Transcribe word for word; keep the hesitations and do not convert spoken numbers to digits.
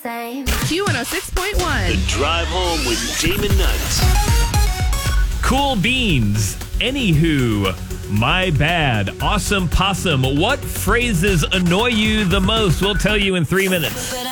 same. Q one oh six point one. The Drive Home with Damon Nuts. Cool beans. Anywho, my bad. Awesome possum. What phrases annoy you the most? We'll tell you in three minutes.